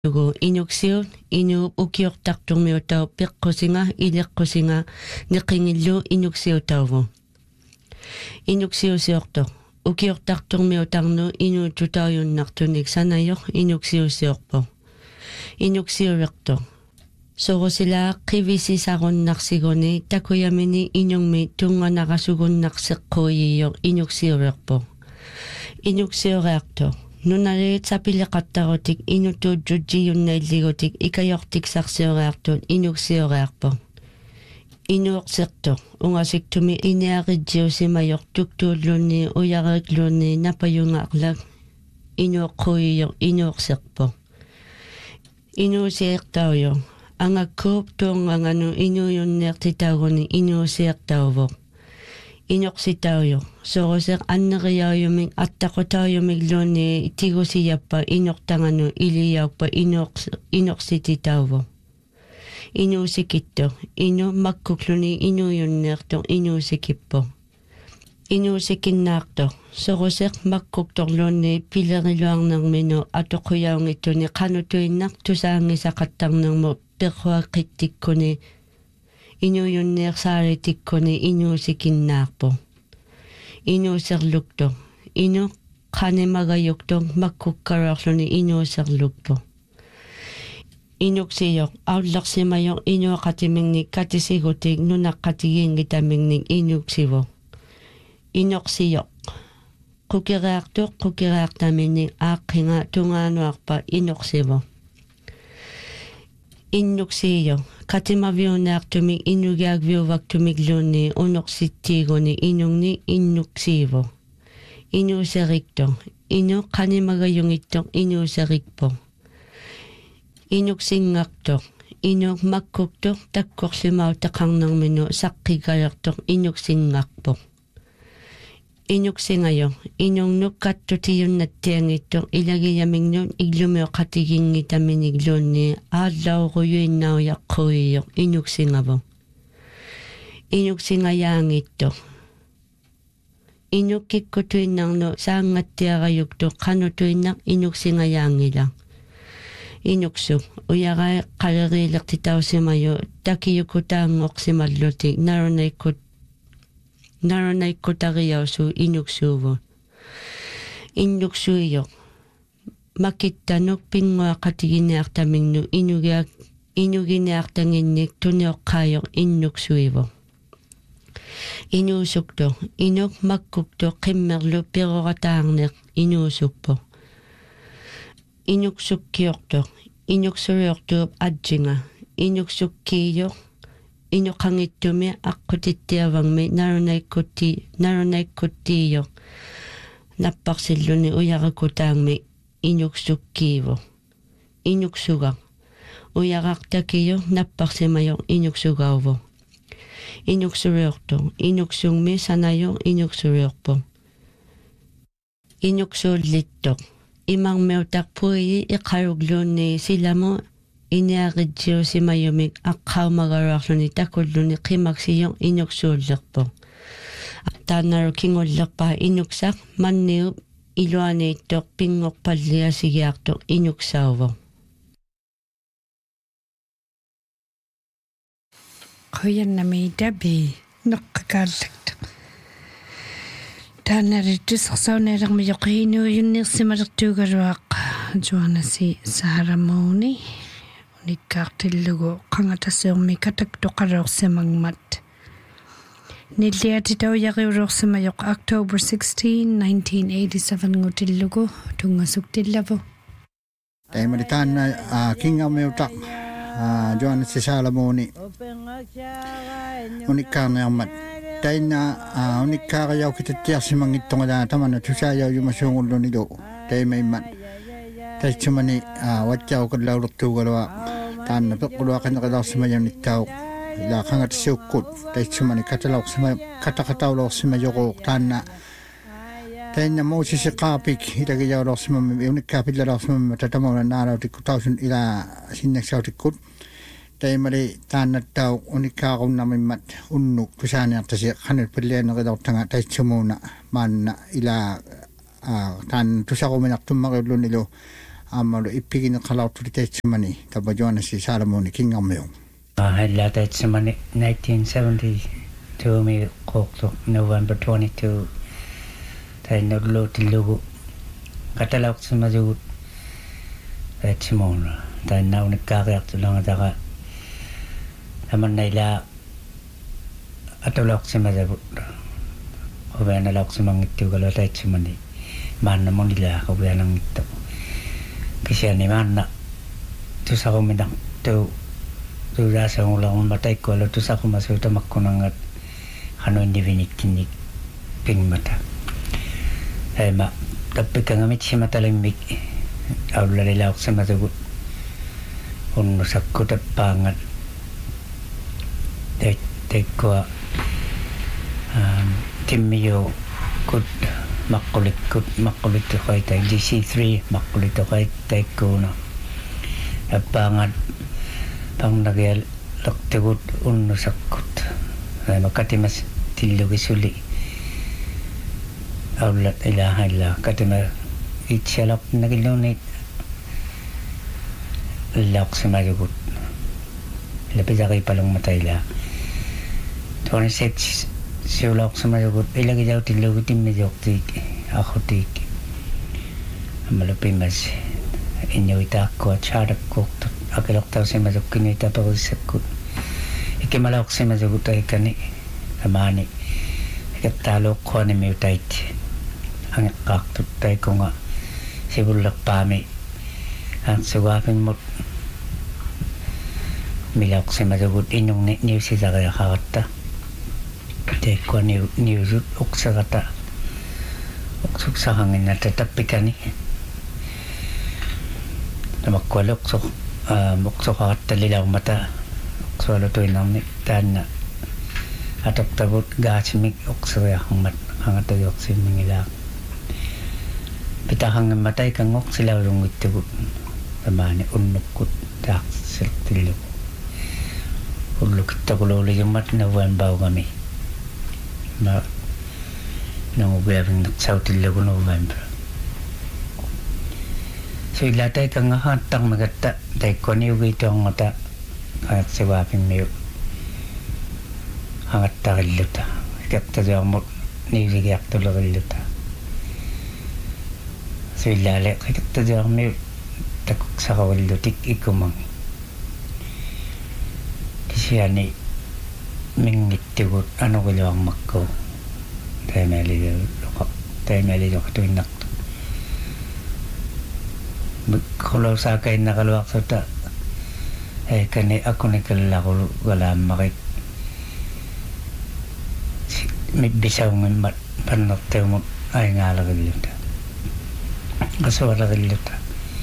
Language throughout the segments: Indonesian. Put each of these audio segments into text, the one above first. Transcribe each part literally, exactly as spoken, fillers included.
Tugu inuksiu inu ukiortarturmiutau piqqosinga iliqqosinga neqingillu inuksiutauvu. Inuksiusiorto ukiortarturmiutarnu inu tutauyunnartunik sanayoq inuksiusiorpo. Inuksiuerto sorosila qivisisarunarsiguni takuyamini inungmi tunganarasugunnarseqquiyoq inuksiuerpo. Inuksiuerto nunari tsapiliqattarutik inutuujujjiyunnailligutik ikayortiksarsiureartut inuksiurearpo. Inuorserto ungasiktumi iniarijjiusimayoq tuktuullunni uyariklunni napayungaaqlak inuoqquiyoq inuorserpo. Inuusiertauyo angakkuup tuunganganu inuyunneertitauguni inuusiertauvoq. Inoqsitauyo soroser anneriauyumik attaqutauyumik luunni tigusiyappa inortanganu iliyauppa inoqs inoqsititauvo. Inuusikitto inu makkukluni inuyunneerto inuusikippo. Inuusikinnaarto soroser makkuktorluunni pileriluarnerminu atoquyaungittuni qanutuinnaq tusaangisaqattarnermu perruaqittikkuni inuyunneersaaritikkuni inuusikinnaarpo. Inuuserlukto inu qanimagayukto makkukkararluni inuuserlukpo. Inuksiyoq aullarsimayoq inuaqatimignik katisigutik nunaqqatigiingitamignik inuksivo. Inoqsiyoq qukiraartuq qukiraartaminik aaqqinga tungaanuarpa inoqsivo. Innuksiyo katimaviunaartumik inugiagviuvaktumik luunni unoqsittiiguni inungni innuksiivo. Inuuserikto inu qanimagayungittoq inuuserikpo. Inuksinngaqtoq inuk makkuktoq takkorlimautaqarnerminu saqqikalertoq inuksinngaqpo. Inuksingayo inunnuk kattutiyunnattiangittoq ilagiyamignun iglumioqatiginnitaminik luunni aallauquyuinnauyaqquiyoq inuksingavo. Inuksingayaangittoq inuk kikkutuinnarnu saangattiarayuktoq qanutuinnaq inuksingayaangila. Inuksuk uyarai qaleriilertitausimayu takiyukutaangoqsimallutik narunaikut narunaikutariausu inuksuuvu. Innuksuiyoq makittanuk pinguaqatiginiartamignu inugiak inuginiartanginnik tunioqqaayoq innuksuivo. Inuusukto inuk makkukto qimmerlu pirorataarneq inuusukpo. Inuksukkiortoq inuksuriortuup atsinga inuksukkiiyoq inuqangittumi aqqutittiavangmi narunaikkutti narunaikuttiiyoq napparsilluni uyarakutaangmi inuksukkiivo. Inuksugaq uyaraqtakiyoq napparsimayoq inuksugauvo. Inuksuriortoq inuksungmi sanayoq inuksuriorpo. Inuksuullittoq imangmeutaqpuyi iqarugluunni silamu iniarijjiusimayumik aqqaumagaruarluni takulluni qimaksiyoq inuksuullerpo. Taannaru kingullerpa inuksaq manniup iluaniittoq pinngorpalliasigiartoq inuksauvo. Quyannami tabi noqqakaallakta. Taannarittusarsaunaalermi yoqiinuuyunniirsimalertuugaruaq Joanasi Saharamuni nikkaartillugu qangatasseermi kataktoqaruorsimangmat. Nilliatitaujariuruorsamayoq October sixteenth nineteen eighty-seven ngutillugu tungasuktillavu. Taimaritaan kingameutaq Joanasi Saharamuni unikkaarniarmat. Taina unikkaariaukitatiarsimangittongalaa tamana tusaajaujumassuungullunilu taimaimmat. Taitsumani watjauqallaulertuugalua taanna peqquluaqaneqilaarsima ila qangatissuukkut taitsumani katalaursima kataqataulorsimajoquuq taanna tainna muusisiqaapik ilagijaulorsimammi unikkaapillalorsimamma tatamaulan naalautikku tausun ila sinnaksautikut taimari taannattau unikkaaqunnamimmat unnuk tusaaniartasi qanut pillianeqilortanga taitsumuuna maanna ila taan tusaquminartummaqiullunilu amalu ipigin kalauturiteitsimani tabajuana si Salamoni kingammeung. Hela teitsimani nineteen seventy-two mi kokto November twenty-two tai nurlu tilugu katalak simajugut teitsimon tai naunikkaqiaq tulanga taqa amannaila atulaq simajagut obana laq simangittugal teitsimani manna monila obanangittu kisiani manna tusaqumina tu tu rasa ulang matai ko lo tu saku masuk tu makunangat hanu individual ping mata eh ma tapi kang amit si mata lembik awla lelak sama tu unu sakku tepangat te te ko timio kut makulit kut makulit tu kau itu G C three makulit tu kau itu kono tepangat pang nagyal laktegut unno sakkut ay makatimas tillugisuli awlat ilaha illa katima itchalak nagilunit lak semajugut lapidaki palang matayla twenty-six siulak semajugut ilagi jaw tillugut immediately akhutik malapimas inyo itakko charak koktot akilok tahu saya masuk kini tapi aku sekut. Iki malak saya masuk utai kani amani. Ikat talok kau ni miutait. Angkat kak tu tai konga sibulak pami. Ang suwapin mut milak saya masuk ut inyong ni niu si zakaya kata. Tai kau niu niu rut uksa kata. Uksuk sahangin na tetapi kani. Nama kualok so. Mukso ka talilaw mata ukso lo to inang ni tan atok tabut gachmik ukso ya hangmat hangat ayok si mingilak pitahang matay kang ok sila rungit tibut tamani unnukut tak siltilok uluk takulo li mat na wan baw kami na nang ubiyang nagsautilok November. So ilatay kang hatang magata tay ko niyo gito ang mata at siwapin niyo hangat takiluta kapta siya mo niligyak tulakiluta so ilalay kapta siya mo takok sa kawalutik ikumang kasi yan eh mingitigot ano ko lang makko tayo mali tayo mali yung katuwing nakto kalau sa kain nakaluwak sa ta eh kani ako ni kalala ko wala makik may bisaw ng panaktaw mo ay nga lagilita kasi wala lagilita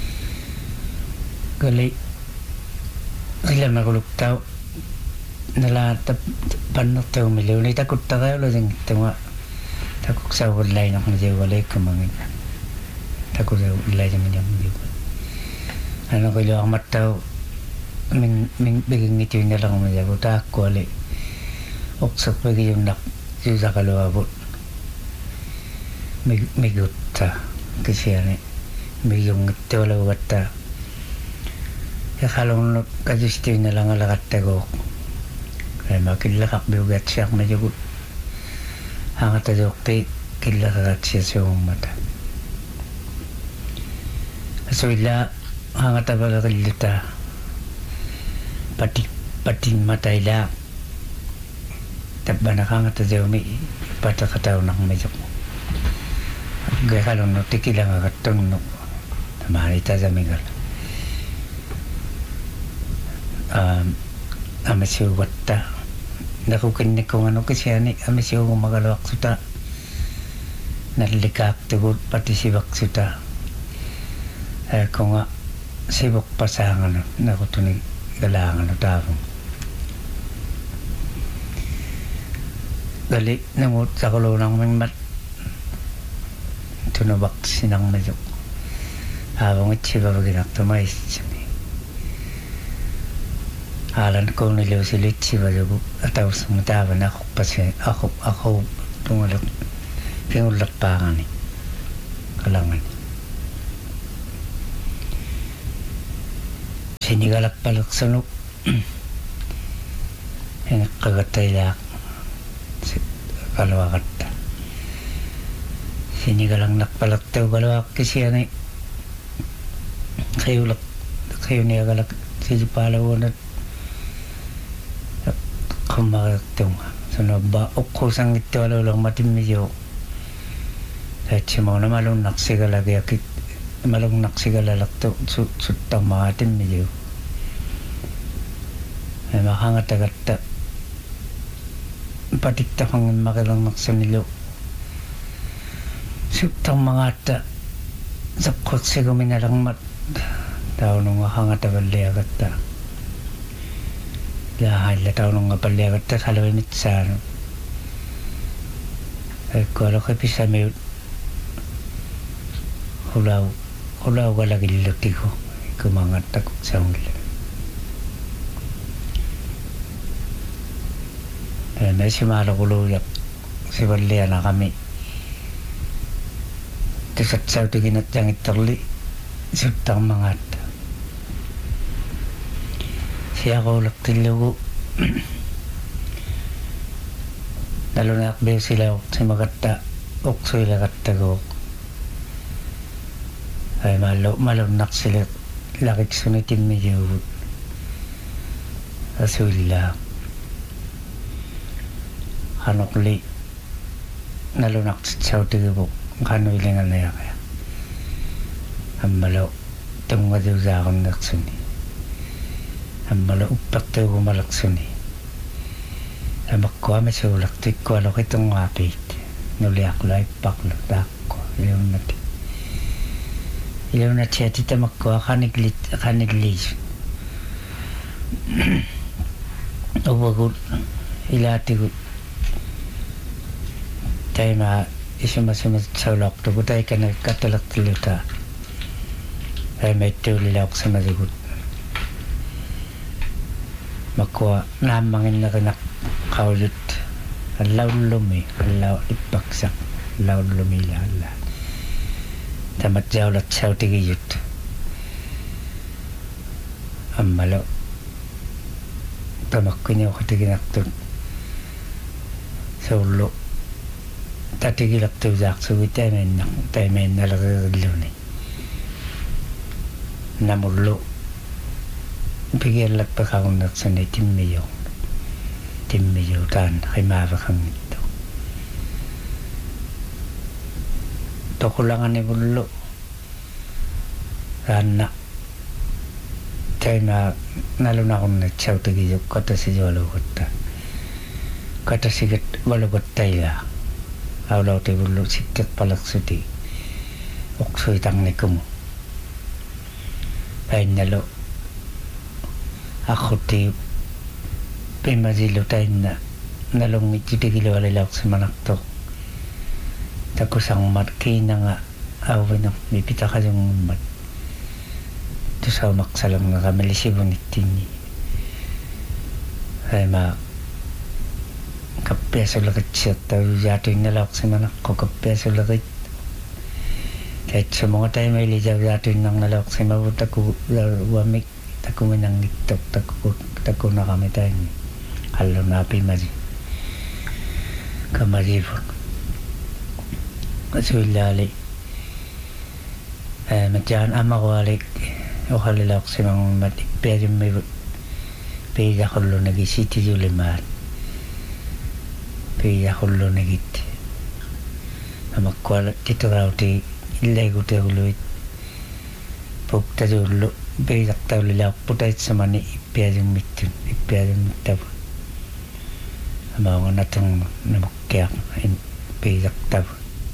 gali ilam na kuluktaw nalatap panaktaw miliw na itakot ta kayo lang ito takok sa walay na kung walay kumangin takot sa walay na minyang miliw ano ko yung mataw min min biging ito yung nalang umayago ta kuali oksak bagi yung nak yung sa kalawabot mig migut ta kasi yan eh biging ito lawat ta kakalong kadis ito yung nalang alakat tago kaya makilakak biugat siya mayagot hangat tayok ti kilakakat siya sa yung mata so ila hangat abaga kalita pati pati matay la tabana hangat tayo mi pata kataw nak medyo gaya kalong no tikila nga katong no tamari ta sa migal um amasiw wata nakukinig ko ano kasi ani amasiw magalawak suta nalikak tugot pati sibak suta eh kung nga sibok pasangan na ko ito ni galangan na tapong gali namut sa kulunang may mat tunubak sinang medyo habang itsiba baginak tumayis siya halan ko niliw sila itsiba jago ataw sa mataban ako pasi ako ako tungulak tingulak pangan eh kalangan sinigalak palaksanuk yang kagatayla kalawakatta sinigalang nakpalaktaw kalawak kisiyani kayulak kayuniyagalak sijipalawanat kumakaktunga sunaba ukkusang ito alalang matimidyo kahit si mga na malong naksigalagi akit malong naksigalalak to sutang mga timidyo ay makangatagat patikta kang makilang naksanilo sutang mga ta sakot sigo minalang mat tao nung makangatagalyagat ta lahat la tao nung ngapalyagat ta salawinit sa ano ay kuala kay pisame hulaw hulaw galagilati ko kumangat takot sa ungila ay may si malakuluyak si Valia na kami tisat-saw tigin at yang itarli sutang mangat siya ko ulak tilugo lalo na akbe sila si magata uksoy lagatta ko ay malo malunak sila lakik sunitin medyo asulila kanokli nalunak sa tigibok kanuilingan na kaya ang malo tunga daw sa akong naksuni ang malo upak daw kumalaksuni ang makkuha may sulak tikko alo kitong ngapit nuliak lo ipak lo takko ilaw natin ilaw na siya tita makkuha kaniglit kaniglis ubagot ilatigod tayo ma isumasunod sa ulok tubo tayo ka nagkatalak tiluta ay may tulilak sa maligot makuha namangin na kanak kaulit alaw lumi alaw ipaksak alaw lumila ala tamat jaulat sa utigiyot ang malo tamak kunyaw katiginakton sa ulo tatigilak tu jak suwi temen nak temen nalagaglo ni namullo pikir lak pakawang nak sanay timmiyo timmiyo tan kay mabakang ito tokulangan ni bullo rana tayo na naluna akong nagsaw tigiyok kata si Jolo kata kata sigat walagot tayo awlaw te bullo sikkat palaksuti uksoy tang ni kumo ay nalo ako te pimazilo tayo na nalong itigilo alilak sa manakto takusang matki na nga awin na mipita ka yung mat ito sa umaksalang nga kamilisibon itini ay ma kapeso lagat siya tayo yato yung nalak sa manak ko kapeso lagat kahit sa mga tayo may lijaw yato yung nalak sa mabot ako wamik tako minang itok tako tako na kami tayo halo na api mazi kamaribon kasulali eh matyan ama ko alik o halilak sa mga matik pero may pega ko lo nagisiti yung limat pia hullo negit amakkwala tito rauti illai gute huluit pukta jullo beyak tawlila putait samani ippiajum mittun ippiajum mittabu amawa natong namakyak in beyak tabu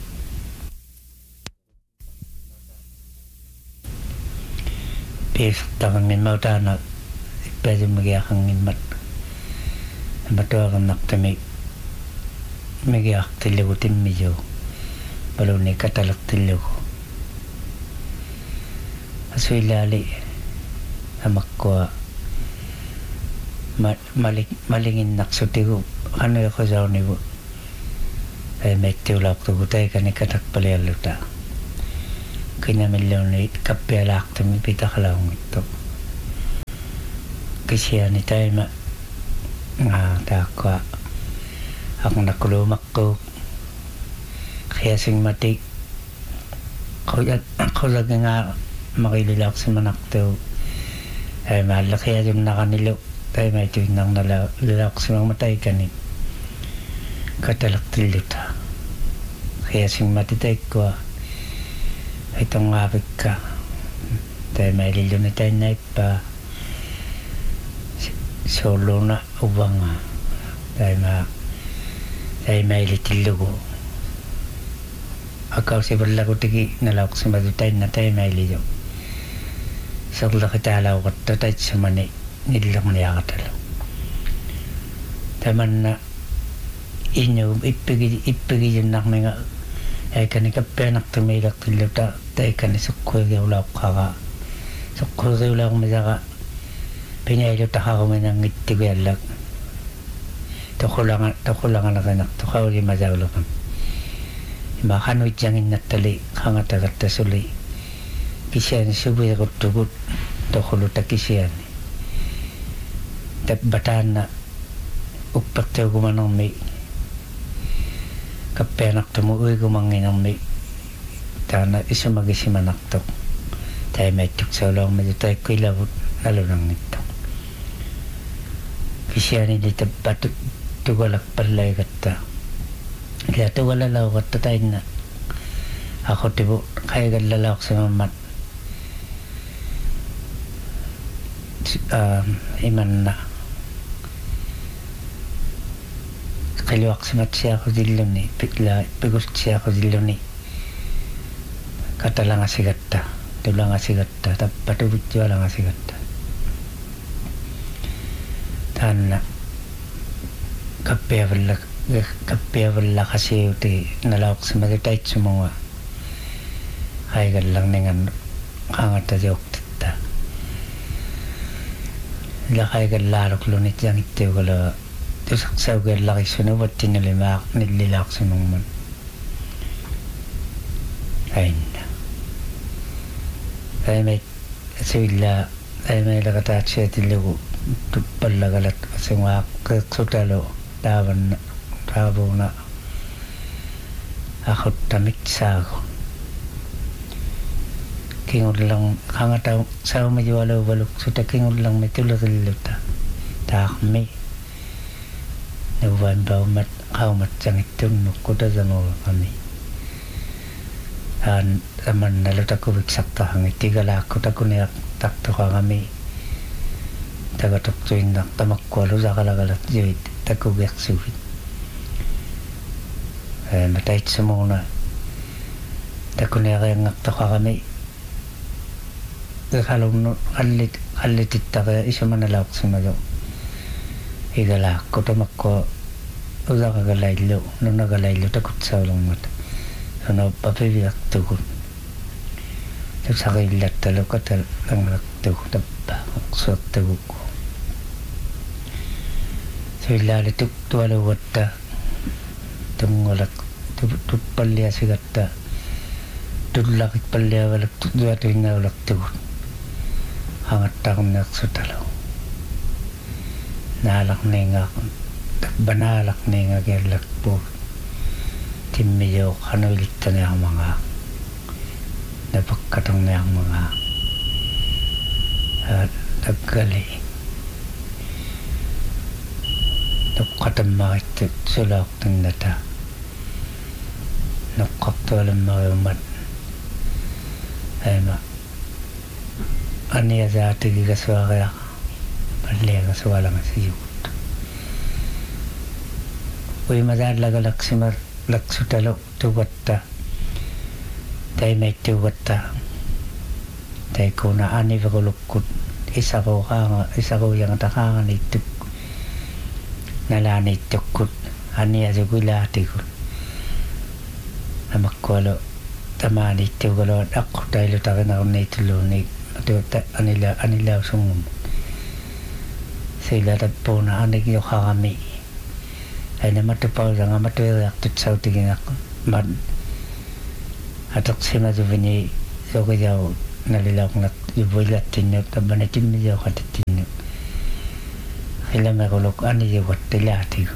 beyak tagang min mautana ippiajum magyakang in mat amatuagang naktamik Megyak tilugo timidyo balon ni katalak tilugo aso ilali amakwa malik malingin naksutigo ano ko sa unibo ay metulak to gutay kan ikatak palaluta kanya milyon ni kapelak to mi pita kalawng ito kisiani taima nga takwa ako nakulumak ko kaya sing mati ko lagi nga makililak si manak to ay malaki yung nakanilo tayo may tuwing nang nalalak si mga matay kanin katalak tilita kaya sing mati tayo ko itong ngapit ka tayo may lilo na tayo na ipa solo na ubang tayo ma tayo may litilugo akaw si balago tiki nalawak si madutay na tayo may lilo sakla kita alaw kato tayo sa mani nilang niya katalo tayo man na inyo ipigi ipigi yun nak nga ay kanika penak tumilak tilo ta tayo kanisukkoy gawlaw kaka sukkoy gawlaw kumisa pinaylo taka kami ng itigalak tukulangan tukulangan na kanak tukawali mazawlo kam makano jangin natali kangata-kata suli kisiyan subuy ko tugut tukuluta kisiyan tap bataan na upaktaw kumanang may kapenak tumuoy kumangin ng may tana isumagisimanak to tayo may tuksawlaw medyo tayo kuilabot lalo nang nito kisiyan hindi tapat tugalak palay kata kaya tugalalaw kata tayo na ako tibo kaya galalawak sa mamat um, iman na kaliwak sa mat siya ako dilo ni pigla pigos siya ako dilo ni kata lang asigata tulang asigata tapatubit siya lang asigata na kapya wala kapya wala kasi uti nalawak sa magitay sumwa ay galang ningan kangat ta jok tita la kay galarok lunit yang ite wala tusak sa galaki sunubat tinilimak nililak sunungman ay na ay may sila ay may lakatat siya tilugo tupallagalat kasi mga kaksutalo dawan na tabo na ako tamik sa ako kingod lang kangataw sa umayiwalaw balok suta kingod lang may tulog-luta ta kami nabuwan ba umat kaumat siyang itong nukuda sa mga kami an aman naluta ko biksakta hang itigala ko tako niya takto ka kami tagatok tuin nak tamakwalo sa kalagalat joy takugyak suwit eh matayit sa muna takunya kaya ngakto ka kami kalong no alit alitit ta kaya isa manalawak sa mayo igala ko tamakko uza kagalaylo no nagalaylo takot sa ulong mata ano papibiyak tukot tagsakailat talo ka talang laktukot tabba suwak taguk ko so ilali tuk tuwala wata tungolak tupalya sigata tulakit palya walak tuwa tuwing na walak tugot hangat takong naksutalo nalak na nga banalak na nga gerlak po timmiyo kanulikta na ang mga napagkatang na ang mga at naggali napagkatang makit sulak ng nata napagkaktualan mga umat ay ma aniya sa ati gigaswa kaya panliya kaswa lang sa iyot uy madalaga laksimar laksutalo tuwatta tayo may tuwatta tayo ko na ani vakulukut isa ko kanga isa ko yung takangan ituk nalani tukut ani aja gulati ko namakwalo tamani tugalo ako tayo tayo na unay tulunig ito anila anila sungum sila tagpo na anig yung kakami ay na matupaw lang ang matuwirak tut sa utigin ako mad atak si maduvini so kayaw nalilak na yubulat tinyo tabanitin niyo katitinyo ilama golok ani je wattilati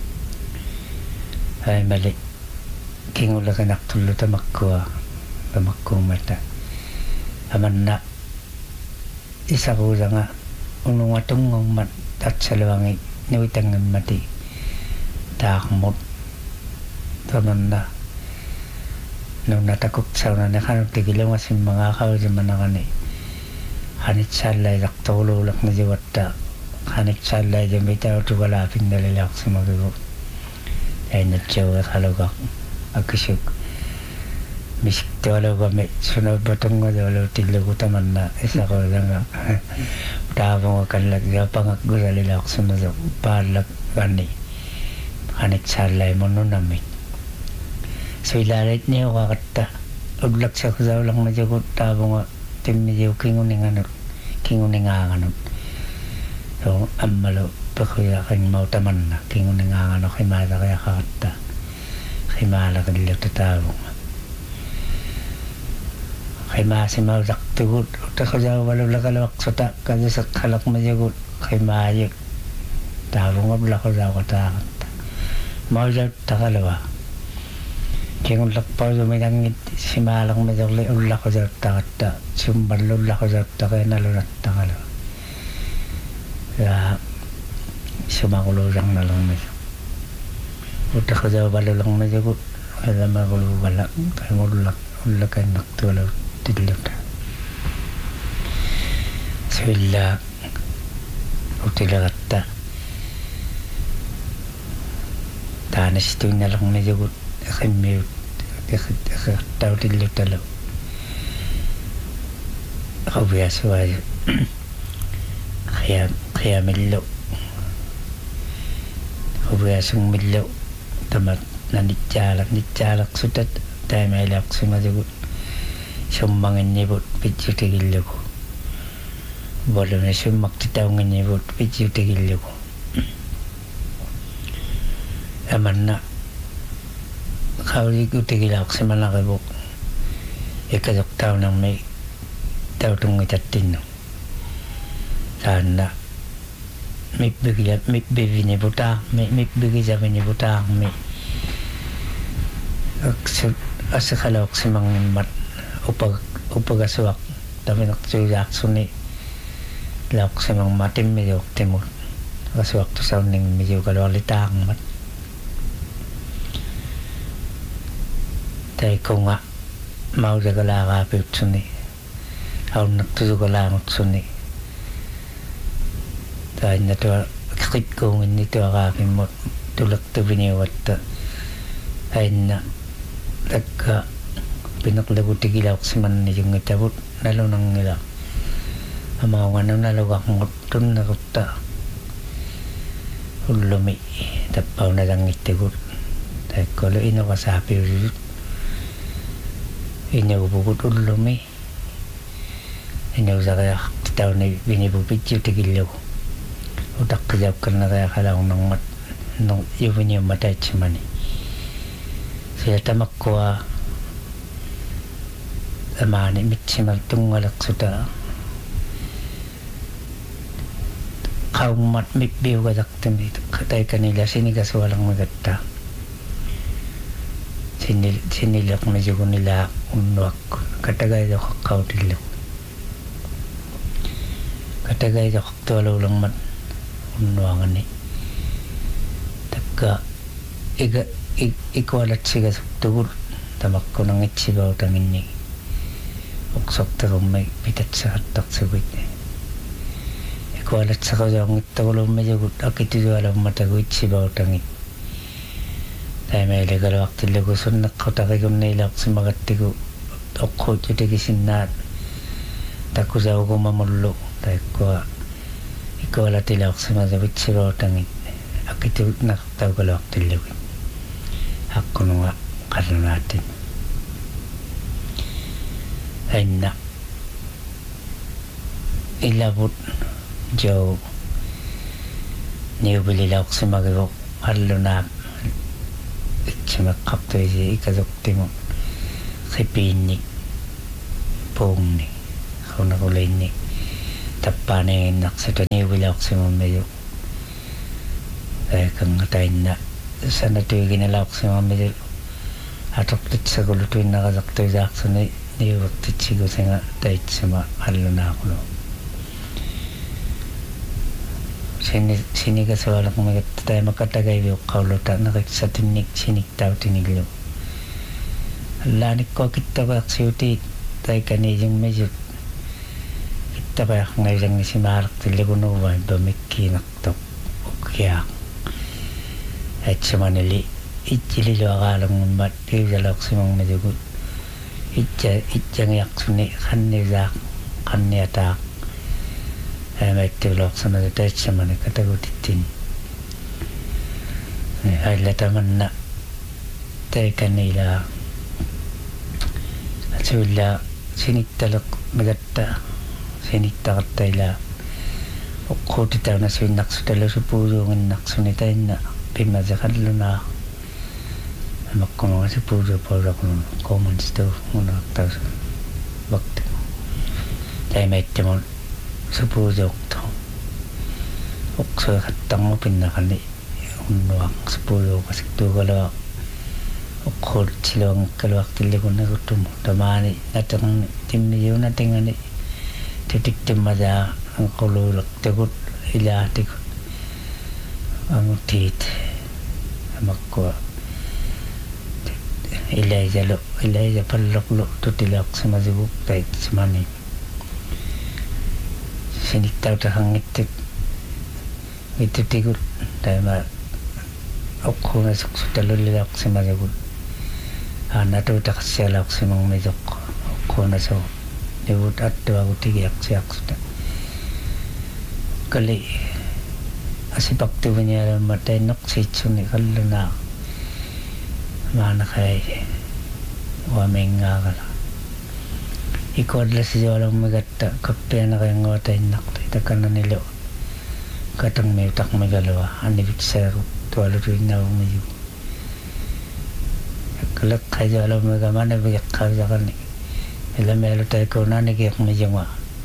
ai mali kingula kanak tullu tamakwa tamakku mata amanna isarulanga ununga tungong mat tatsalwangi niwitangam mati taakmut tamanna nung natakuk sauna na kanong tigilang asin mga kao sa manakani hanit salay laktolo lak na jiwatta hanit salay dyan may tao tugalapin dalilak sa magigo ay natsawa kalugak agkisig misik tawalo kami sunod batong nga tawalo tilago taman na isa ko lang tapong kalag pangak gusalilak sa magigo palag gani hanit salay mo nun namin so ilalit niya kakata uglak sa kusaw lang na jagot tapong nga timidyo kinguning anot kinguning anganot so amalo pakuya kang mautaman na kinguning anganot kay mata kaya kakata kay mala kanilak tatabong kay masi mautak tugot utak kusaw walo lakalawak sota kasi sa kalak majagot kay mayik tabong ablak kusaw katakata mautak takalawa kung lakpaw sumidangit si malang madali ulak ko sa takata sumbalo ulak ko sa takay nalunat takala kaya sumakulo lang na lang medyo utak ko sa balo lang medyo kaya makulo wala kaya ulak ulak ay naktulaw tidlok so ila utilagata tanas ito na lang medyo kami tahu tidak tahu. Kau biasa aja. Kaya kaya milo. Kau biasa milo. Tamat nanti jalak nanti jalak sudah. Tapi melak semua juga. Sumbangin nyebut picu tegil aku. Boleh ni sumbak ditawangin nyebut picu tegil aku. Amanna. Kau ikut tigilak sa malakibok ikadok tao nang may tao itong itatin sana may bigla may bibi ni buta may may bigi sabi ni buta may asa kalawak sa mga mat upag upagasuwak dami naksuyak suni lawak sa mga matim medyo timur kasuwak to sa uning medyo kalawalitang mat tay ko nga mau jaga laga pitsuni au naktuga langot suni tay na to kit ko ngin nito akapin mo tulak to biniwat ay na tagka pinaklagot tigilak si man ni yung itabot nalo nang nila amaw nga nang nalawak ngot tun na kuta ulumi tapaw na lang itigot tay ko lo ino kasapi ulit inyo bukut ulumi inyo sa kaya titaw na binibupit yung tigil ko utak kajab ka na kaya kalawang ng mat nung yung yung matay chimani sila tamak ko amani mitsimal tunggalak suta kaung mat mitbiw kadak tamit katay kanila sinigas walang magata sinil sinilak na juga nila unwak katagay daw kakao tilak katagay daw kaktualaw lang mat unwangan ni taka iga ikwalat siga tugur tamak ko nang itsibaw tangin ni uksok takong may pitat sa hatak sa wit ikwalat sa kawang itawalaw medyo akituwalang matago itsibaw tangin tayo may legal waktu lagu sunak kau tak kagum nilak semangat tigu okko jadi kisinat tak kusau ko mamullo tayo ko ikaw ala tilak semangat bitsiro tangin akitu nak tahu kalau waktu lagu aku nungak karena natin ay na ilabot jauh niyo bililak semangat halo na cuma kapto isi ikazok timo kipini pong ni kau nakulay ni tapane nak sa tani wilak sa mga medyo eh kangatainna sanatuiginalaaqsimammilu atortitsagulutuinnaqasartuisaaqsuni niuvertitsigosinga taitsima allunaaqulu sini sinikasualaqmigatta taimakatagaiviuqqauluta neqiksatinnik siniktautiniklu allaanikkuakittaqeqsiuti taikaniijingmisut ittaqeaqngaisangisimaalaqtilligunuuvain pamikkiinertoq ukkiaaq atsamanili itchililuaqaalangummat piusaloqsimangmasugut itcha itchangiaqsuni qanniusaaq qanniataaq amaittuuloqsamadu taatsamani katagutittin aillatamanna taikanila asulla sinittaleq migatta sinittaqattaila uqqutitauna suinnaqsutalusupuusuunginnaqsuni tainna pimmasaqallunaa amakkununga supuusuupaulaqunun qomanstu unaqtaus waqti taimaittimun supuusuuqtu uqsuiqattangupinneqani unnuaq supuusuuqasiktuugalua uqqultsiluangakkaluaqtillikunnaguttumu tamaani nateqni timmiyuunatingani titiktimmadaa anquluuleqtagut ilaahtikut angutiit amakkua ilaisalu ilaisapalloqlu tutilaaqsimasuguk taitsimani sinittautaqanngittik itutigut taima uqquunasuqsutalullilaaqsimasugut aanatuutaqassialaaqsimangmisuq uqquunasu nivut attuagutigiaqsiaqsuta kali asipaqtuvinialamma tainnoqsiitsuni qallunaa maanaqai uamengaaqala ikoodlasijoalammigatta kappianaqinngua tainnaqta itakananilu katangmiutaqmigalua anniviksaarut tualutuinnavumiyu kaleqqajoalammiga manavigeqqausaqani ilamealu taikuunanigiaqmijunga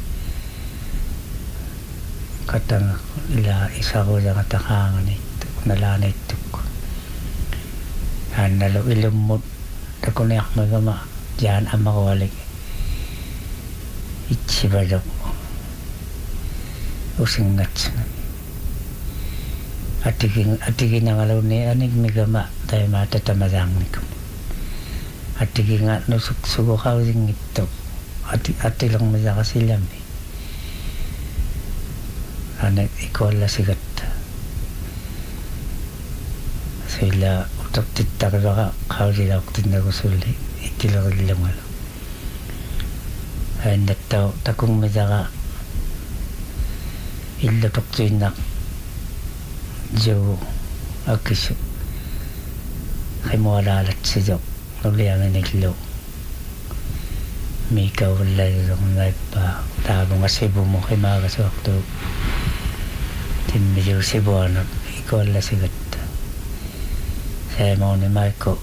katanga ila isaquusaqataqaanganittu nalaanittukku aannalu ilummut takuniaqmigama jaan amaqualik itsivaluq usingatsuna atigin atiginangaluni anigmigama taimaatatamasangnikum atiginga nusuksuguqausingittuq ati atilangmisaqasilami ane ikollasigatta sila utaqtittaqivaqa qausilauqtinnagusulli ittilerillangalu ainnattau takungmisaqa illutoqtuinnaq juu akkisu qimualaalatsisoq nulianginillu miikaullaisuqnaippa taavungasipumu qimaagasuaqtuu timmiyuusipuanut ikollasigatta saamuuni maikku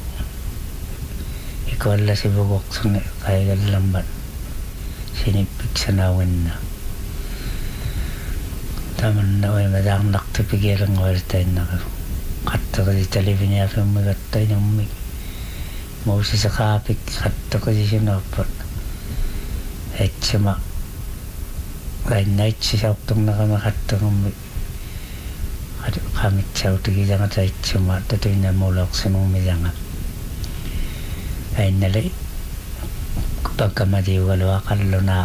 ikollasipugoqsuni qaigallammat sinippiksanaawinna tamanna uimasaarnartupigialangualitainnaqiru qattaqisi taliviniafimmigattainummi muusisaqaapik qattaqisisunarpat atsima qainnaitsisauqtornaqama qattaqummi qamitsautigisangataitsuma tatuinnamuuleorsimummisanga ainnali pakkamatiugalua qallunaa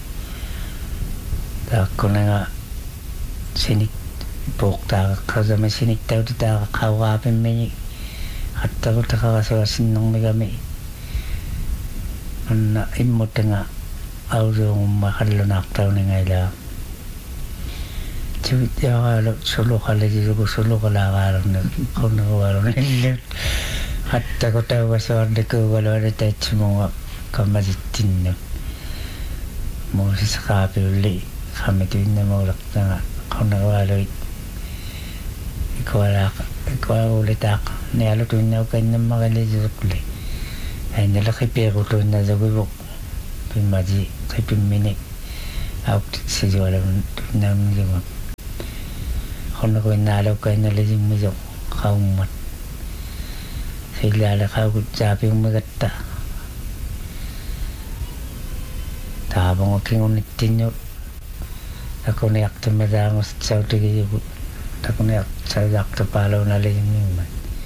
taakkunanga sinik puuqtaaqaqqasami sinittautitaaqaqqauqaapimmini qattaqutaqaqasuasinnermigami anna immutanga ausuungumma qallunaaqtauningailaa tiwittiaqaalu suluqallisisugu suluqalaaqaalunni qunnerualunillu qattaqutauqasuarnikuugaluani taitsimunga kammasittinnu muusisaqaapiulli qamituinnamuulaqtanga qunnerualuit ikualaaq ikuaguulitaaq nialutuinnaukainnammaqalisisuqli ainalaqipiaqutuinnasuguvuq pimmaji qipimmini auqtitsisualamun tuinnaamnigima Kono ko nalo ko na lejing mo jo kaumat. Sila la kau sabi mo gatta. Tabang ko kingon tinyo. Ako ni akto madangos sa tigi yo. Ako ni akto akto palaw na lejing mo.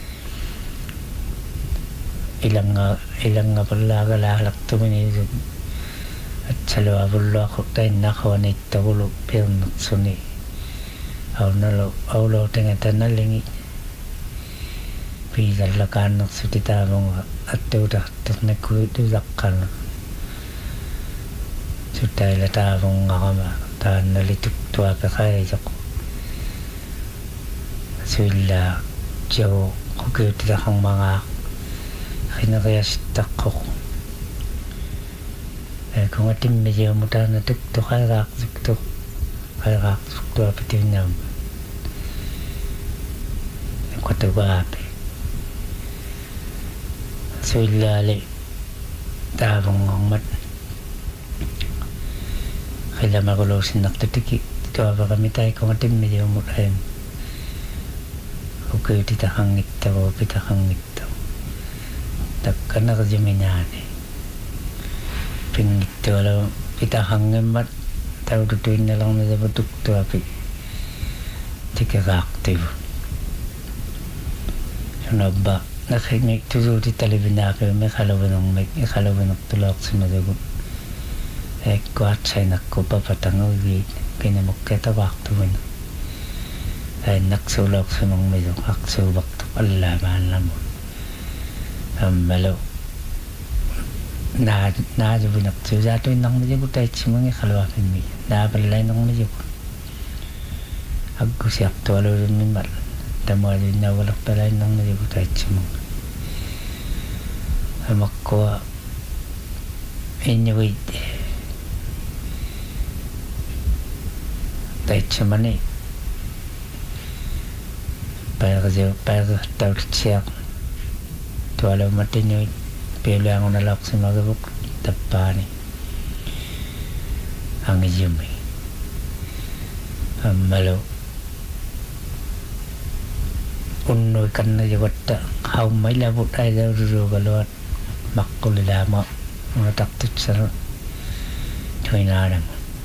Ilang ilang nga pala galak tumini at salawa bulo ako tayo nakaw na itagulo pero nagsuni aw nalo aw lo tingatan na lingi pigal lakan nagsutita mong at tudak tuk na kududak ka na sutay latabong nga kama taan nalituk tuwa pa kaya ako sila jaw kukita kang mga kinakayastak ko. Eh kung ating medyo muta na tukto kay raksukto kay raksukto apitin naman. Nagkwato ba api. So ilali tabang ang mat. Kaya magulosin naktatiki. Ito ba kami tayo kung ating medyo muta yun. Okay, titakang ito o pitakang ito. Takkan na kajaminane. Pingito wala kita hangin mat tahu tutuin na lang na dapat tukto api. Tika ka-active. Sunaba nakinig tuzo di talibinake may kalawan ng may kalawan ng tulak sa madagot. Eh kuat say nakko papatangaw gi kinamok kita ka-active. Ay naksulak sa mga medyo kaksulak to alaman lamon. Malo na na jo binak jo jato nang meje ko tay chimang khalwa pin mi na balai nang meje ko aggu siap to alo min mal tamo jo na wala balai nang meje ko tay chimang amakko enyoy tay chimani pa jo pa taw chiak tuala matinyo pelo ang nalak sa magabuk tapani ang ijumi amalo unno kan na jawata how may labot ay daw rugalot makulilama mga taktut sa tuinaram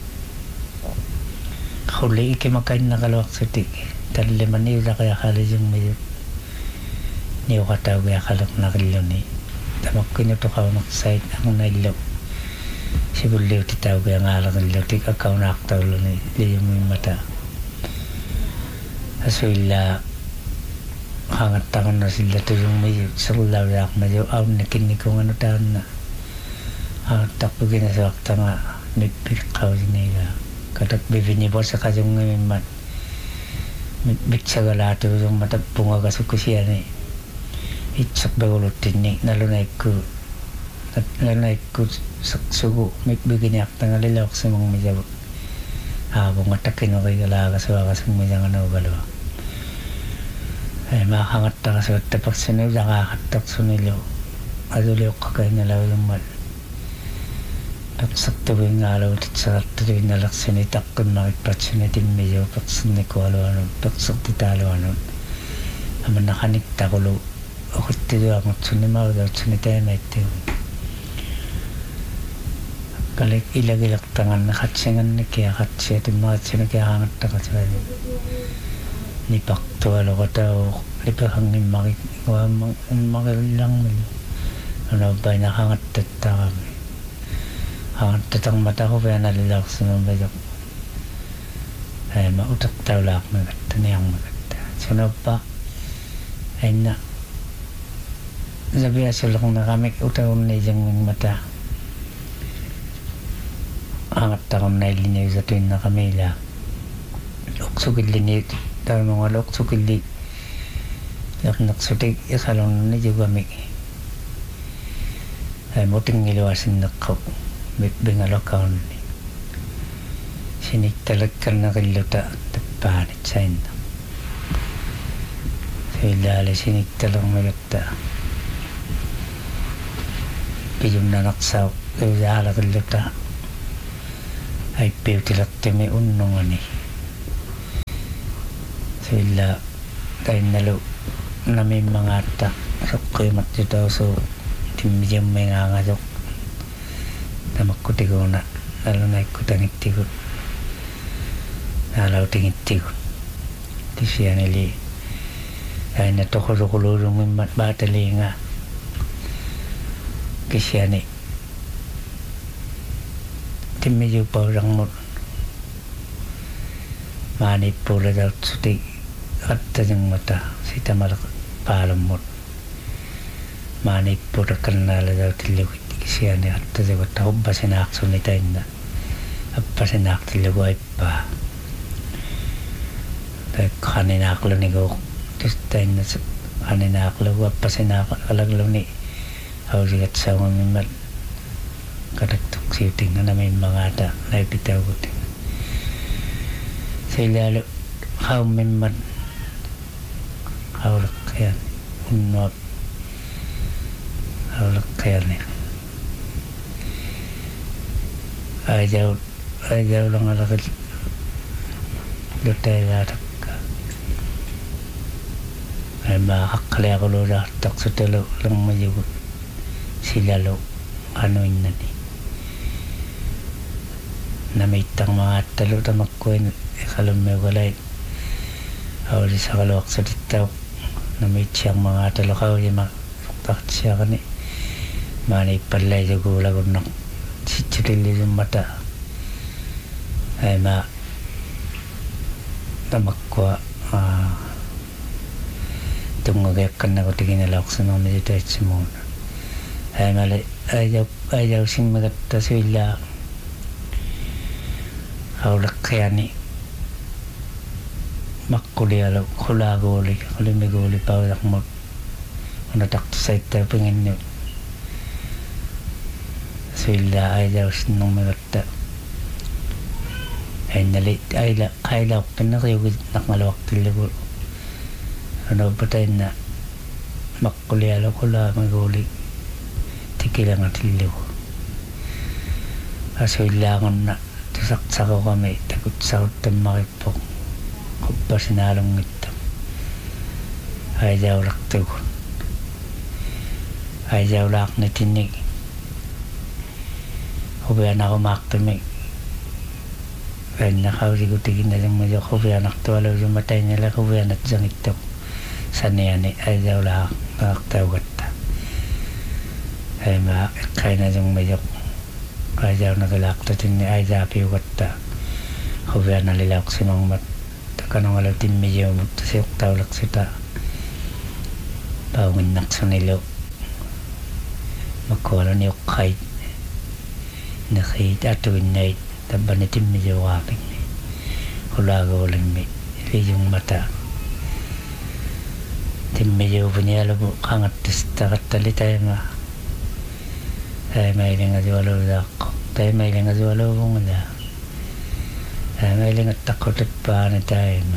huli iki makain nakalawak sa tik taliman niyo na kaya kalijong may niyo katawag ya kalak na kilo ni tamak ko nyo to kao naksayt ang nailo sibuliw titawag ya nga lang nilo tik akaw na aktaw lo ni liyo mo yung mata aso ila hangat tangan na sila to yung may salaw yak medyo aw nakinig ko ano taon na hangat takpo ginasawak ta nga nagpilkaw nila katak bibinibo sa kajong ngayon mat bitsagalato yung matagpunga kasuk ko siya ni itsak bagulot tinik nalunay ko nalunay ko sugo may bigyan tanga lilawak sa mga medyo habang matakin o kay galaga sa wakas ng medyo ano galo ay makakangat ta sa tapak sinil nakakatak sunilo aduliw ka kayo nalaw yung mal paksak tuwing alaw titsak tuwing nalak sinitak kung makiprat sinitin medyo paksak ni ko alo ano paksak titalo ano naman nakanikta ko lo ako tido ang tsunima daw tsunitay na ito kalik ilag-ilag tangan na katsingan ni kaya katsi ito mga tsina kaya hangat na katsi ni pakto alo ko tao lipahangin makik makilang ano ba nakahangat tata kami hangat tatang mata ko kaya nalilak sa mga bayak ay mautak tao lak magata niyang magata sunod pa ay na sabi asal kung nakamik utaon na yung mata angat takong nailinig sa tuwing na kamila uksukid linit tayo mga uksukid li yak naksutik isalong na yung gamik ay muting ngilawasin na ko bingalakaw ni sinik talag ka na kiluta tapanit sa ino sa ilali sinik talang magata yung nanaksaw yung halakaluta ay piwtilak timi unong ani sila kainalo namin mga ata sokkoy matito so timijam may nga nga sok namakutigo na lalo na ikutangitigo nalaw tingitigo di siya nili ay natokulurong may batali nga kisya ni timidyo pa orang mo manip pula daw suti at tanyang mata si tamalak palam mo manip pula kanala daw tilawit kisya ni at tanyang mata hubba sinakso ni tayo na appa sinak tilawit pa tayo kaninaklo ni go tapos tayo na kaninaklo appa sinakalo ni hawsigat sa mga kadagtok siuting na may mga ata na ipitaw ko ting sa ilalo how memad how lak kaya unot how lak kaya ni ayaw ayaw lang alakad lutay latak ka ay makakali ako lula tak sa talo lang mayugot sila lo ano yun na ni namitang mga talo tamak ko yun ikalam may walay awali sa kalawak sa ditaw namit siyang mga talo ka awali makakit siya ka ni mani palay sa gula ko na sitsirili yung mata ay ma tamak ko uh, tungagayak ka na ko tingin nalawak sa mga medyo sa muna ay mali ayaw ayaw sing magata sila hawlak kaya ni makkulialo kulaguli kulimiguli pawalak mo natakto sa ito pangin nyo sila ayaw sinong magata ay nalit ayaw ayaw pinakayo nakmalawak tiligo ano ba tayo na makkulialo kulamiguli tikilang at iliw aso ilangan na tusaksak ko kami takot sa utang makipok kupa sinalong ito ayaw lakto ko ayaw lak na tinig kubayan ako maktamig kaya nakawari ko tigin na lang medyo kubayan akto alaw yung matay nila kubayan at dyan ito sanayani ayaw lak nakaktaw gata ay ma kaya na yung medyo ayaw nagalakta tin ay dapi ugat huwag na lilak sinong mat kanong alaw tin medyo mo tasiyok tawlak sita pawin nakso nilo magkawala niyo kahit nakahit atuin na taba na tin medyo waping hulaga walang may yung mata tin medyo punyala po kangat takat talitay nga ay mailing at walaw ako tayo mailing at walaw kong wala ay mailing at takot at paano tayo ma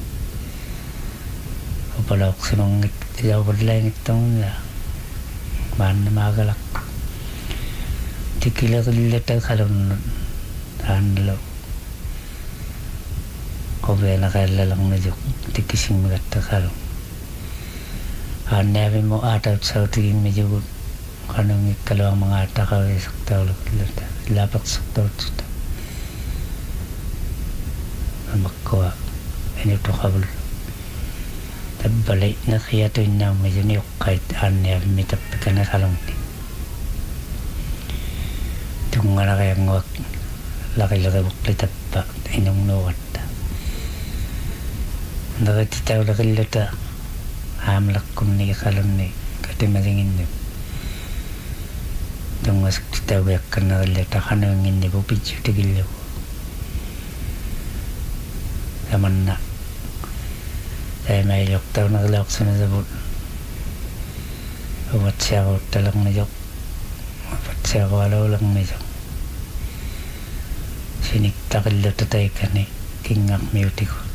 upala ako sinong itaw padlaing itong wala maan na magalak tikila kulilat ang kalunod hanalaw kubaya na kailalang na dyan tikising magat ang kalung hanabi mo ataw sa tingin medyo kanang ikalawang mga atakaw ay saktaw lapak saktaw ito mamakwa inito kabul tabalay na kaya ito yun na medyo niyok kahit anya mitap ka na kalong ni itong nga na kaya ngawak laki-laki buklitap pa inong nuwat nakatitaw laki-lata hamlak kong ni kalong ni katimalingin niyo itong masuk titawayak ka na kalita ka na yung hindi po picture tigil ko naman na tayo may yok tayo nakalawak sa nasabot umat siya ko talang na yok umat siya ko alaw lang na yok sinikta kalita tayo ka ni kingak miyuti ko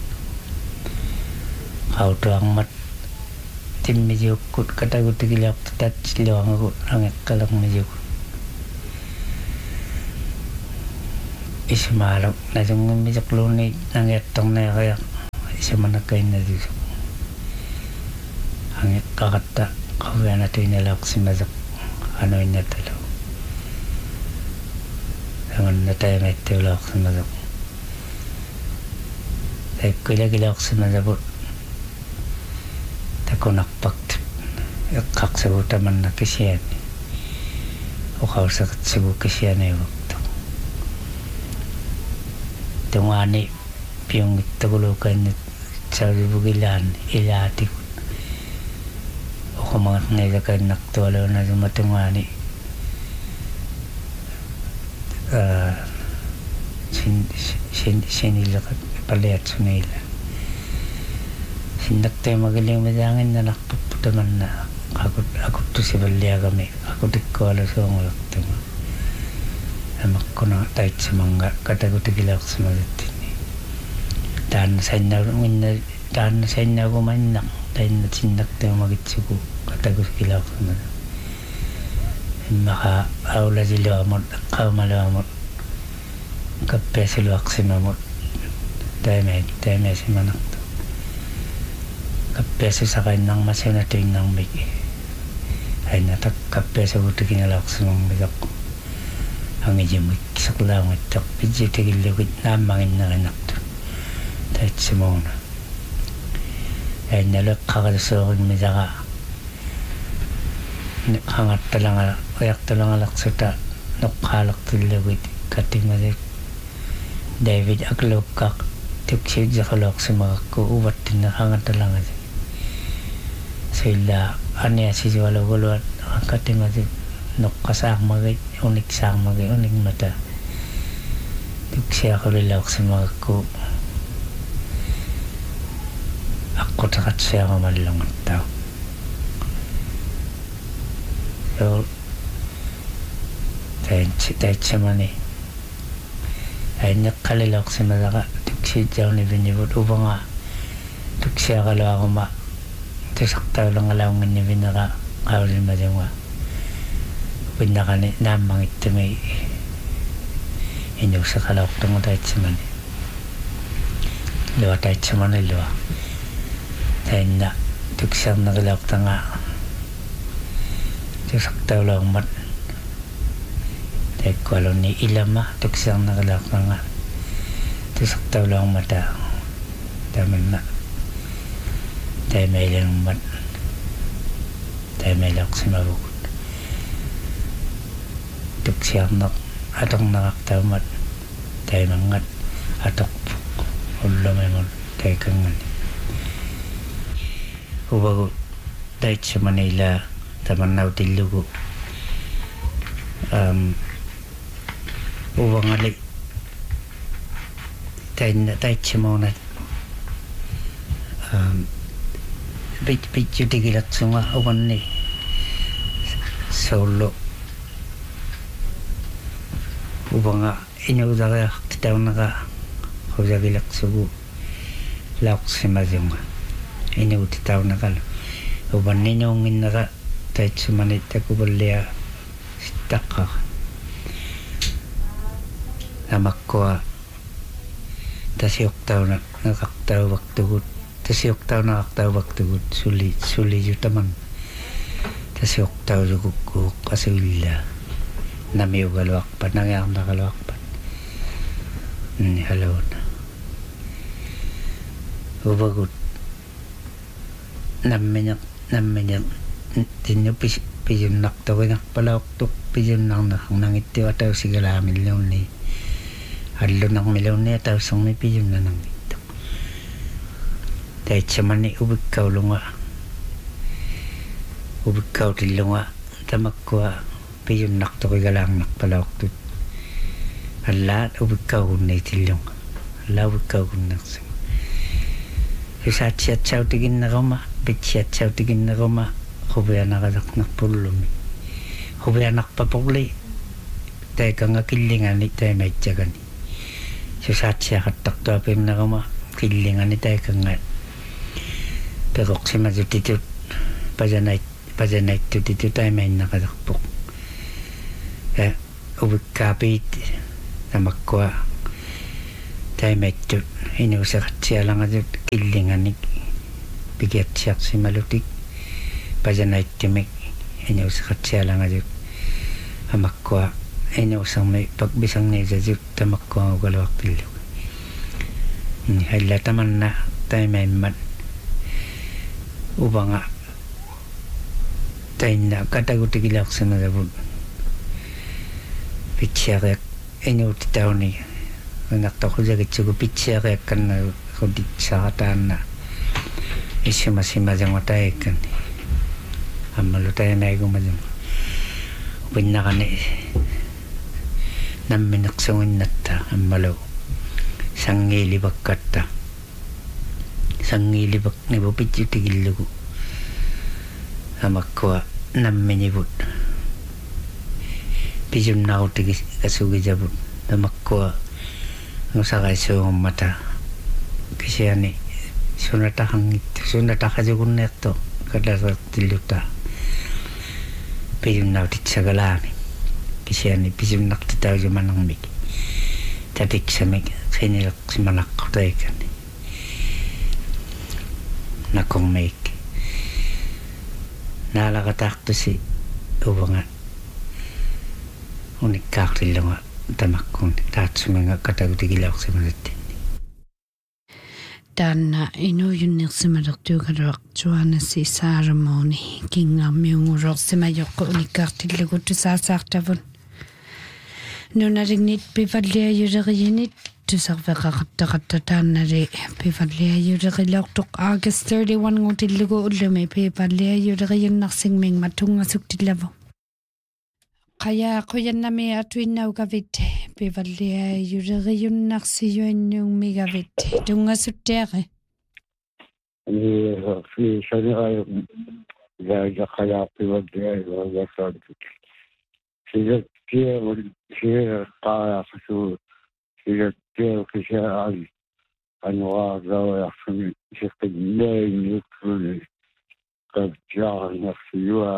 kauto ang mat tim medyo kut katagot tigil ako tatat silawang ako langit ka lang medyo isimalok na yung medyo klonit ng etong na kaya simanakain na dito ang kakata kaya natin nilak simadak ano ina talo ang natay may tulak simadak ay kila-kila simadak tako nakpak kaksabu taman na kisiyan o kausakat sabu kisiyan ay waktu tungani piyong tagulukan sa bugilan ilati o kumangat nilakad naktualo na dumatungani uh, sin, sin, sinilakad paliat sunila sinakta magaling madangin na nakaputaman na ako, ako to si Balya kami ako tikko ala sa mga waktu amak ko na tahit sa mga katagutigilak sa mga dan sa inyo na dan sa inyo kumanak dahil na sinak tayo magitsuko katagos kilak na maka aula sila mo kamala mo kape sila aksima mo dahil may dahil may si manak to kape sa kain ng masina ting ng migi ay natak kape sa buto kinalak sa mga midak ang medyo mo kisaklang at pidyo tigilagit na mangin na anak to tahit si Mona ay nalak kakadasokin mo ka hangat talang kayak talang alak sa ta nakalak tulawit katimadik David aglok kak tuksid sa kalok sa mga kuubat din na hangat talang sila anya si wala-wala katimadik nakasak magay unik sak magay unik mata tuksya ko lilak sa mga ku ako takat siya kamalang tao so tahit siya man eh ay nakalilak sa malaka tuksya siya ni binibot upang nga tuksya kalawa ko ma tusaktaw lang alawang ni binaka kawalin ma diyan nga pinaka ni namang ito may inyong sa kalawak tungo tahit siya man eh luwa tahit siya man eh luwa dahil na tuksang nagalawak na nga tusaktaw lang mat dahil ko alam ni ilama tuksang nagalawak na nga tusaktaw lang mata dahil na dahil may ilang mat dahil may lawak si mabukod tuksang nak atong nakaktaw mat dahil mangat atok ulo may mo dahil kang nga ubago dahil sa Manila taman na utilugo um, ubang alik dahil na dahil sa mga um, bit-bit yung tigilat sa mga uban ni solo ubang nga inudaga titaw na ka kuzagilak sugu lauk si madyong ini uti tau nakal uban ninyo ngin naka tahit sumanit ako balya sitaka namak ko tasiyok tau na nakaktaw waktugut tasiyok tau nakaktaw waktugut suli suli yu taman tasiyok tau yuguk kasulila nami ugalwak pa nangyang nakalwak pa ni halaw na ubagut namanya namanya tinyo pis piyon nakto na pala tok piyon nang nang nangiti ataw sigala milyon ni hallo nang milyon ni ataw song ni piyon na nang ito dahil siya man ni ubig kaw lunga ubig kaw tilunga tamak ko piyon nakto kay galang nakpala tok hala ubig kaw ni tilung hala ubig kaw nak sa chat chat tigin na kama bitchat chat tigin na kama kubaya nakadak nakpulum kubaya nakpapugli tayo kang kilingan ni tayo may tiyagan sa chat chat katak to apin na kama kilingan ni tayo kang pero kasi madutitut pajanay pajanay tutitut tayo may nakadakpok eh ubig kapit na magkuha tayo may tut inusakat siya lang at killinganik pikiatsiarsimalutik pajanaittimi inuusaqatsialangajut amakkua inuusarmi pakbisarniisajut tamakkuagugaluartillu halla tamanna taimaimmat ubanga tainna katagutikilaqsimalavut pitsiariak inuutitauni naqtoqujagitsugu pitsiariakkanna quditsaataanna issumasimajangotaikan ammalutayanaikumajum upinnaqani nammineqsugunnatta ammalu sangiilipakkatta sangiilipak nivu pitsutikillugu amakkua namminivut pisunnautigi kasugijavut amakkua nusaqaisuummata kisiani sunatahangittu sunataqajugunneerto kalarertilluta pisunnautitsagalaami kisiani pisunnartitaujumanarmik tatiksamik qinileqsimanaqqutaikani nakormiik naalaqataartusi uvanga unikkaartillunga tamakkuun taatsuminga katagutikilaqsimanatti Tanna inuyunnersimalertuugaluartuanassi saaramoni kingaammiungurorsimajoqqu unikkaartillagutu saasaartavun nunalignit pivalliajuleriinit tusarveqaqattaqatta taannali pivalliajuleriloortoq August thirty-one ngutillugu ullumi pivalliajuleriunnarsigming matungasuktillavu qaya quyannami atuinnaugavit pivalliajuleriunnarsijuannuummigavit tungasuttiaqi eh fi shani'a ya ya qaya pivalliajuleriunnarsigming sija kia sija qaya fasu sija kia kisha ali anwa zawa yaqsumi shiqqillain yukuli qad ja'a nafsiyuha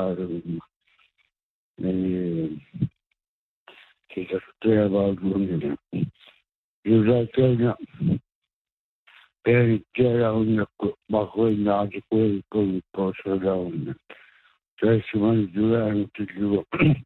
sija kia ba'dunina yuzaikena peri kia unnaku bahuina ajikui kuli kosadauna taisiman juan tilu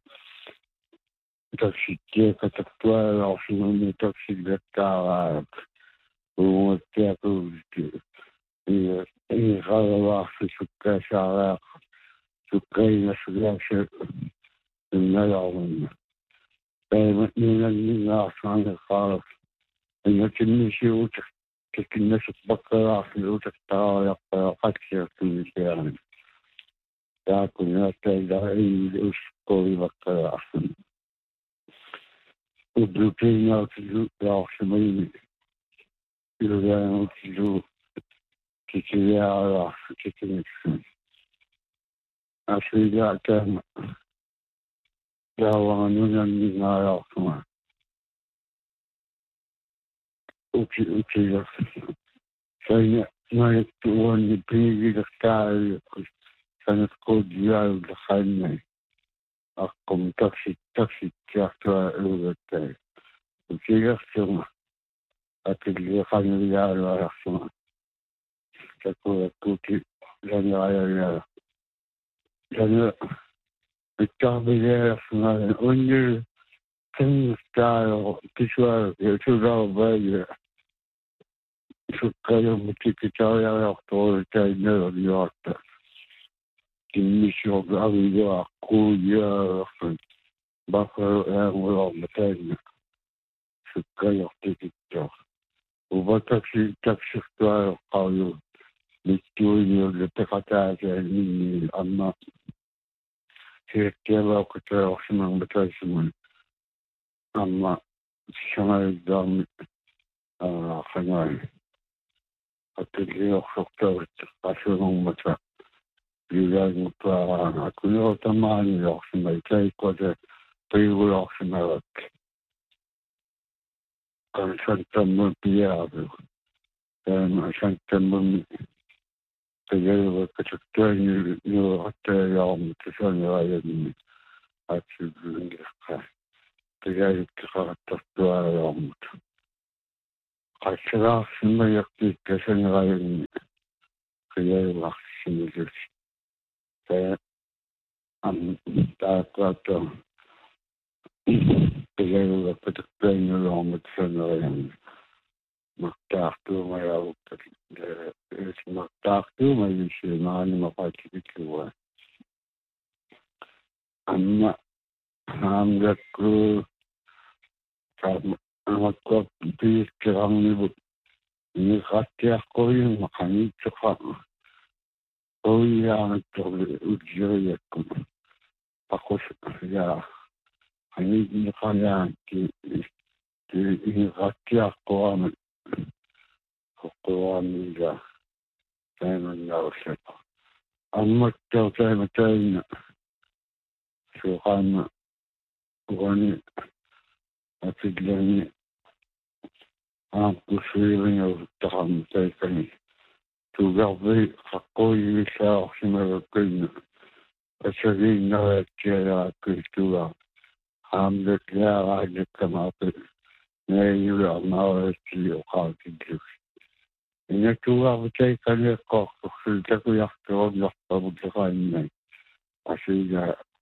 taksikia kataktual ausinumi taksidakara umotia kusti iya iya kalawa sukka shara sukkai nasugashe nayawun Pero nina nina asana kala ina kinnishi uta kinnishi bakara uta tawa ya fakir kinnishi ya kunya tega i uskoli bakara ublutina kilu ya shimai kilu ya kilu kilu ya kilu ashiya kama ya wangunya nina ya kuma uki uki ya saya naik tuan di pinggir sekali sangat kodial dekhannya aku taksi taksi jatuh urutan uki ya semua aku lihat dia ada semua aku aku dan ya ya dan Victoria National under King style visual visual value Sukayo Mutikitaya Authority New York Kimisho Gaviya Kuya Buffalo and Will Matana Sukayo Tikito Ubataxi Taxi style how you Victoria the Tekata and Anna Kela kutra oximang batasimun amma shangai dam ah khangai atli oxokta asunong matra yulang mutra akuno tamani oximai kai kote prigu oximai kan santam piabu kan santam Together kachukta ni ni hote yom tsani ayani ati ka together ka tatwa yom qassagaarsimma yaqtiikkasaneraayunni qiyaluarsimilus ta am taaqaata qiyaluappatakkainnuloormat sanerianni maqtaartuumayaavukkat es maqtaartuumayussi maanimaqaatikitlua amma haamgakku amakkuak piiskirarnivut niqattiaqqoyun maqaniitseqa qoiyaanattorlu utsiriakku paqus yaa qaniitniqalaakki ki niqattiaqqoamat qoqquaamiga taimannaussaq ammattau taimataina suqaama uani atidlani aaqqusuiringaruttaram taikani tugarvi qaqqoyilissaaorsimagakkaina asagiinnariattialaakkuistuga haamlakliaraallakkamaapi naayularnaaratili oqaakidluk inatugarvi taikaniaqqoortorsul takuyartorullarpavutleqaannai asiga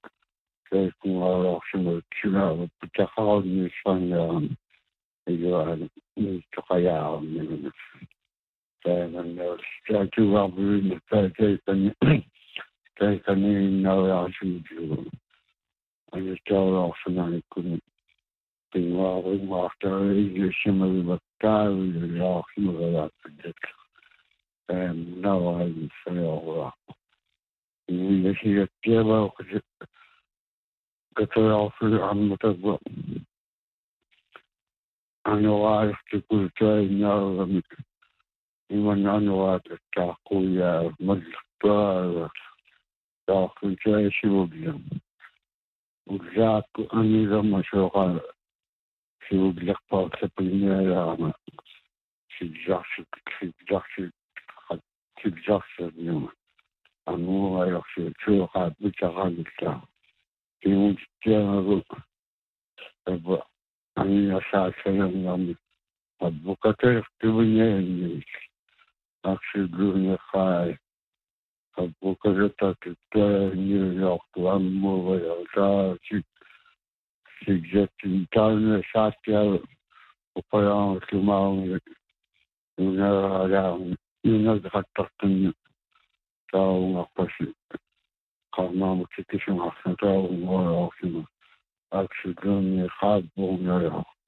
taikkungaaloorsimagakkilaava pitaqarunniissaangaarami iluaan niittoqayaarami taimannauss taatugarviinna taikani taikaniinnariarsiutigu anitaulaorsunanikkuni pinguarumaartariigiussimagivakkaaviliaarsimagalaakkadak taimnauaalissayorlaarpa iilasigattiavauqasi katayaarfulu ammatagua anuaartikul iman anuaatattaaqquyaa mallertuaaga taaqqujaasivugiam ullaakku anigama soqa sivugiarpaaqsapilnialaama sillarsit sillarsit sillarsignama anuuajorsi suuqaat pitaqagillaa tiungittiamagu aba aniasaasananngami abbukatertibuñaanniik aqsigluuniqaai abbukatertakittuaanniuliortu ammuuvajorsaasi sigjattin taanne saattialu uqayaangaslumaarungi yunaraalaarni yunagrattartunni taarungarpasi qarmaamukikkisungarsa taarunguayorsima aqsigluuniqaappuungayortu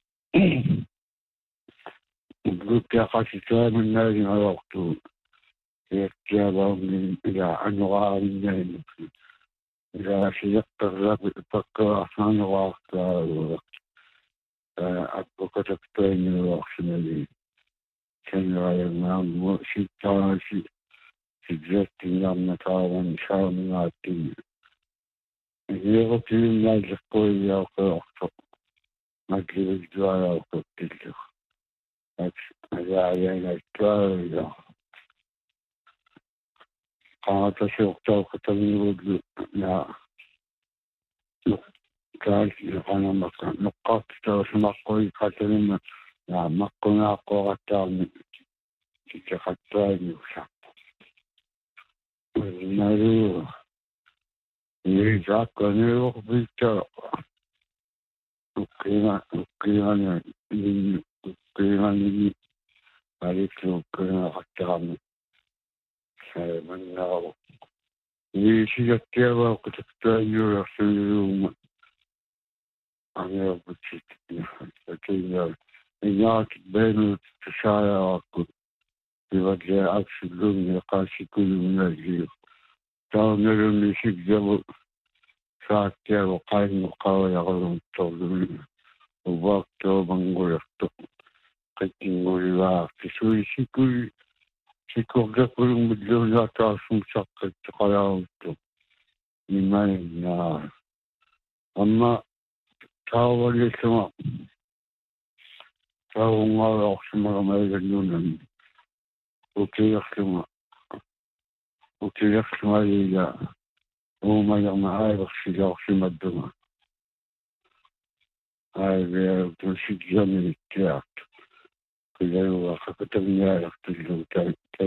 Lukkiaqasituaminnaalimayortu iakkiavaunni ila anuqaarinnainukki ila siyaqqerrapi pakkaarsanuqaartaaluaq appukataktuanniuorsimali sanerayangaammu sittaasi sigjattingarnataavan saamingaattinni iirupiinnaallekkuiyaaqeorto matlivigtuayaaquttilluq ajaayangaittualuja qaatasiuqtauqatamivullu na kaaliqanamakka nuqqaartitausimaqqui qatanimma na maqqunaaqquaqattaarni tikkaqattuaaniussarpu nalu niisaaqquaniuqpiittao uqqima uqqimani uqqimani alikluuqqinaqattaarni saimannaaru niisigattiavauqataktuanniulersuiluumma aniorputsit akiinaa inaakit beenuut tasaayaaqqu ivatlia aksilluunni qaassikuyumnaaliu taunalunni sigjavu saattiavu qainnuqaujaqalumtorlumi uvaaqtuumangulertu qittingulivaarti suisikui sikorgakulumilluunaataarsum saqqitteqayaavuttu nimainnaa amma taavallissuma taavungaajorsimagamaygalluunami ukilerluma ukilerlumaliga uumalerma ailersigaorsimadduma aiviartu sigjamittiaartu Kaya wa kakatang niya, lakto yung